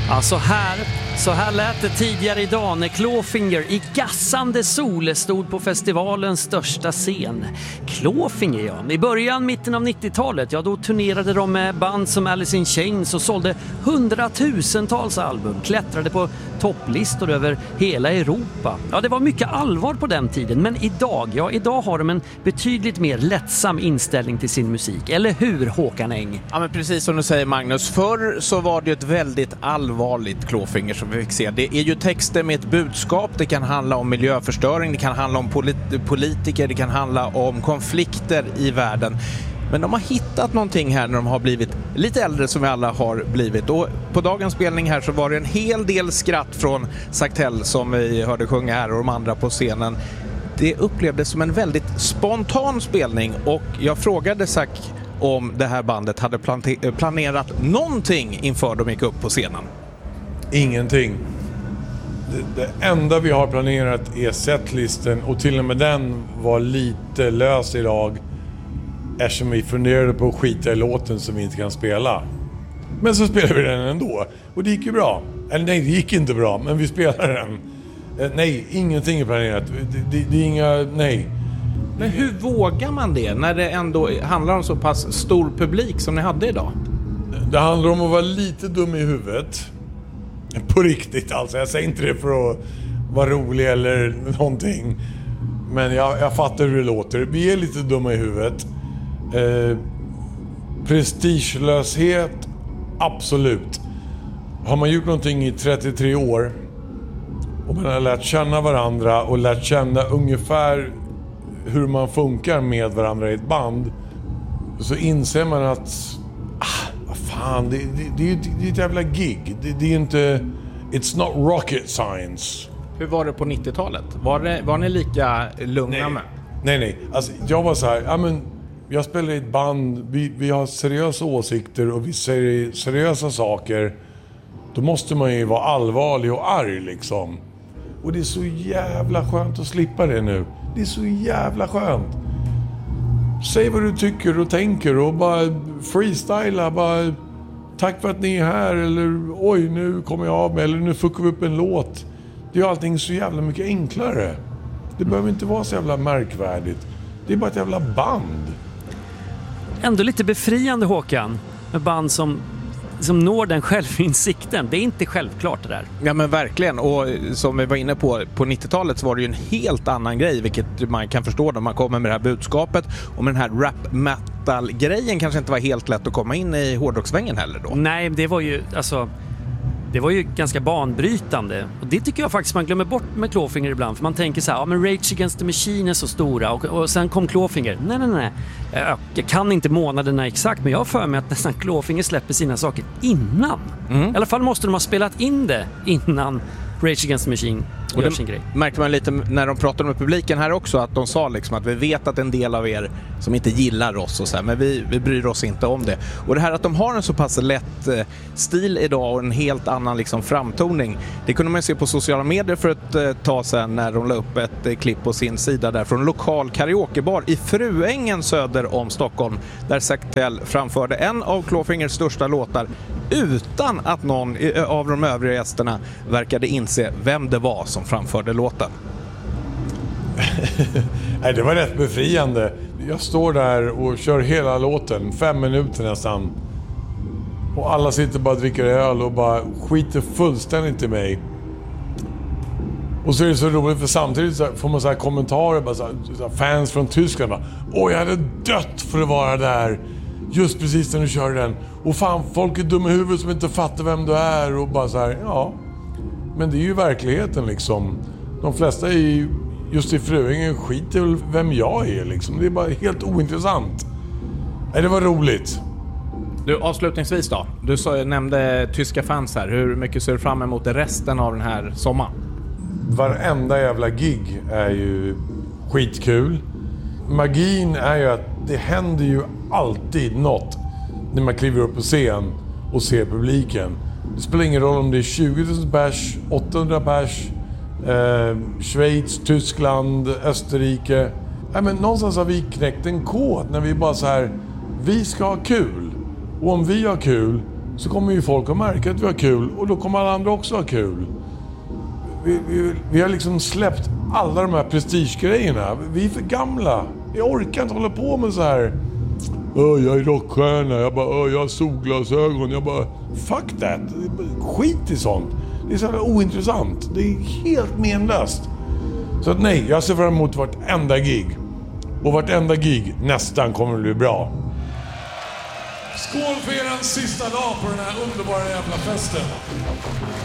Ja, så här lät det tidigare idag när Clawfinger i gassande sol stod på festivalens största scen. Clawfinger, ja. I mitten av 90-talet, ja, då turnerade de med band som Alice in Chains och sålde hundratusentals album, klättrade på topplistor över hela Europa. Ja, det var mycket allvar på den tiden, men idag har de en betydligt mer lättsam inställning till sin musik. Eller hur, Håkan Eng? Ja, men precis som du säger, Magnus. Förr så var det ett väldigt allvarligt Clawfinger som vi fick se. Det är ju texter med ett budskap. Det kan handla om miljöförstöring, det kan handla om politiker, det kan handla om konflikter i världen. Men de har hittat någonting här när de har blivit lite äldre, som vi alla har blivit. Och på dagens spelning här så var det en hel del skratt från Saktell som vi hörde sjunga här och de andra på scenen. Det upplevdes som en väldigt spontan spelning, och jag frågade Zack om det här bandet hade planerat någonting inför de gick upp på scenen. Ingenting. Det enda vi har planerat är setlisten, och till och med den var lite lös idag eftersom vi funderade på att skita i låten som vi inte kan spela. Men så spelade vi den ändå, och det gick ju bra. Eller nej, det gick inte bra, men vi spelade den. Nej, ingenting är planerat. Det är inga, nej. Men hur vågar man det när det ändå handlar om så pass stor publik som ni hade idag? Det handlar om att vara lite dum i huvudet. På riktigt alltså. Jag säger inte det för att vara rolig eller någonting. Men jag fattar hur det låter. Vi är lite dumma i huvudet. Prestigelöshet, absolut. Har man gjort någonting i 33 år och man har lärt känna varandra och lärt känna ungefär hur man funkar med varandra i ett band, så inser man att vad fan, det är ett jävla gig. Det är inte, it's not rocket science. Hur var det på 90-talet? Var ni lika lugna med? Nej. Alltså, jag var så här, jag spelar i ett band, vi har seriösa åsikter och vi säger seriösa saker. Då måste man ju vara allvarlig och arg liksom. Och det är så jävla skönt att slippa det nu. Det är så jävla skönt. Säg vad du tycker och tänker och bara freestyla. Bara tack för att ni är här, eller oj, nu kommer jag av mig, eller nu fuckar vi upp en låt. Det är allting så jävla mycket enklare. Det behöver inte vara så jävla märkvärdigt. Det är bara ett jävla band. Ändå lite befriande, Håkan, med band som når den självinsikten. Det är inte självklart det där. Ja, men verkligen. Och som vi var inne på 90-talet så var det ju en helt annan grej, vilket man kan förstå när man kommer med det här budskapet. Och med den här rap metal-grejen kanske inte var helt lätt att komma in i hårdrocksvängen heller då. Nej, det var ju ganska banbrytande. Och det tycker jag faktiskt man glömmer bort med Clawfinger ibland. För man tänker så här, men Rage Against the Machine är så stora. Och sen kom Clawfinger. Nej. Jag kan inte månaderna exakt, men jag har för mig att nästan Clawfinger släpper sina saker innan. I alla fall måste de ha spelat in det innan Rage Against the Machine och gör sin grej. Märkte man lite när de pratade med publiken här också, att de sa liksom att vi vet att en del av er som inte gillar oss och så här, men vi bryr oss inte om det. Och det här att de har en så pass lätt stil idag och en helt annan liksom framtoning, det kunde man se på sociala medier för ett tag sedan när de la upp ett klipp på sin sida där från en lokal karaokebar i Fruängen söder om Stockholm, där Saktell framförde en av Clawfingers största låtar utan att någon av de övriga gästerna verkade inse vem det var som framförde låten. Nej, det var rätt befriande. Jag står där och kör hela låten, 5 minuter nästan. Och alla sitter bara och dricker öl och bara skiter fullständigt i mig. Och så är det så roligt, för samtidigt så får man så här kommentarer, bara så här, fans från Tyskland bara, åh, jag hade dött för att vara där just precis när du kör den. Och fan, folk är dumma i huvudet som inte fattar vem du är. Och bara så här, ja. Men det är ju verkligheten liksom. De flesta är just i Fruängen skiter väl vem jag är liksom. Det är bara helt ointressant. Nej, det var roligt. Du, avslutningsvis då. Du nämnde tyska fans här. Hur mycket ser du fram emot resten av den här sommaren? Varenda jävla gig är ju skitkul. Magin är ju att det händer ju alltid något när man kliver upp på scen och ser publiken. Det spelar ingen roll om det är 20 000 pers, 800 pers, Schweiz, Tyskland, Österrike. Nej, men någonstans har vi knäckt en kod när vi bara så här, vi ska ha kul. Och om vi har kul, så kommer ju folk att märka att vi har kul och då kommer alla andra också ha kul. Vi har liksom släppt alla de här prestigegrejerna. Vi är för gamla. Jag orkar inte hålla på med så här. Jag är rockstjärna. Jag har solglasögon. Fuck that. Skit i sånt. Det är så här ointressant. Det är helt menlöst. Så att nej, jag ser fram emot vartenda gig. Och vartenda gig nästan kommer att bli bra. Skål för er sista dag på den här underbara jävla festen.